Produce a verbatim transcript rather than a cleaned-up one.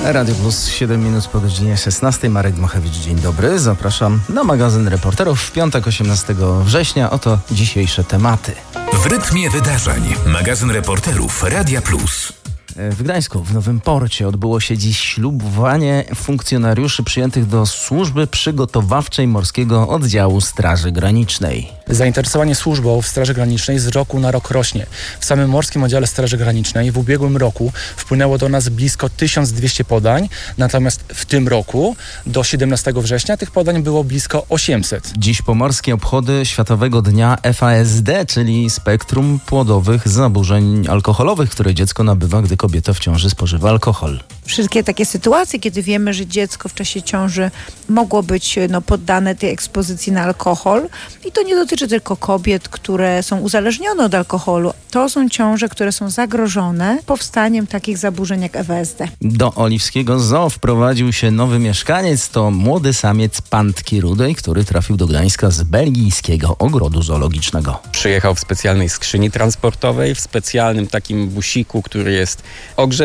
Radio Plus, siedem minut po godzinie szesnastej. Marek Dmochewicz, dzień dobry. Zapraszam na magazyn Reporterów w piątek, osiemnastego września. Oto dzisiejsze tematy. W rytmie wydarzeń. Magazyn Reporterów Radia Plus. W Gdańsku, w Nowym Porcie, odbyło się dziś ślubowanie funkcjonariuszy przyjętych do służby przygotowawczej Morskiego Oddziału Straży Granicznej. Zainteresowanie służbą w Straży Granicznej z roku na rok rośnie. W samym Morskim Oddziale Straży Granicznej w ubiegłym roku wpłynęło do nas blisko tysiąc dwieście podań, natomiast w tym roku do siedemnastego września tych podań było blisko osiemset. Dziś pomorskie obchody Światowego Dnia F A S D, czyli spektrum płodowych zaburzeń alkoholowych, które dziecko nabywa, gdy kobieta w ciąży spożywa alkohol. Wszystkie takie sytuacje, kiedy wiemy, że dziecko w czasie ciąży mogło być no, poddane tej ekspozycji na alkohol, i to nie dotyczy tylko kobiet, które są uzależnione od alkoholu. To są ciąże, które są zagrożone powstaniem takich zaburzeń jak F A S D. Do Oliwskiego Zoo wprowadził się nowy mieszkaniec. To młody samiec pantki rudej, który trafił do Gdańska z belgijskiego ogrodu zoologicznego. Przyjechał w specjalnej skrzyni transportowej, w specjalnym takim busiku, który jest ogrzewany